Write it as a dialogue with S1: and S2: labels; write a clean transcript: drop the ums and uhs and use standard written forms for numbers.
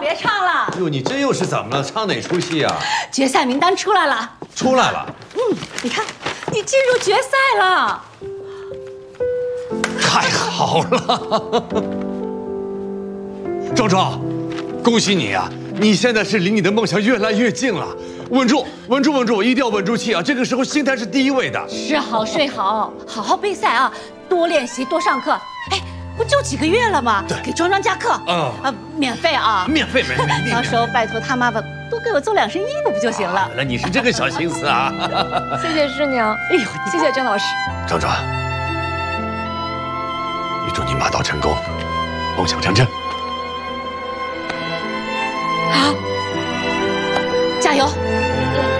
S1: 别唱了。
S2: 哟，你这又是怎么了？唱哪出戏啊？
S1: 决赛名单出来了。
S2: 出来了。
S1: 你看，你进入决赛了。
S2: 太好了，壮壮，恭喜你啊！你现在是离你的梦想越来越近了。稳住，稳住，稳住！一定要稳住气啊！这个时候心态是第一位的。
S1: 吃好睡好，好好备赛啊！多练习，多上课。哎，不就几个月了吗？
S2: 对，
S1: 给壮壮加课。免费啊！
S2: 免费，
S1: 到时候拜托他妈妈多给我做2身衣服不就行了？
S2: 原来你是这个小心思啊！
S3: 谢谢师娘。哎呦，谢谢郑老师。
S2: 壮壮，预祝你马到成功，梦想成真。